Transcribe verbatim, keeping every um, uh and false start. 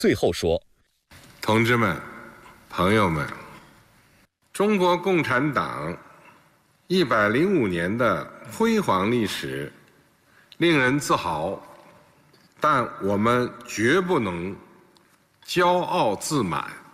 最后说：“ 同志们、朋友们，中国共产党一百零五年的辉煌历史令人自豪，但我们绝不能骄傲自满。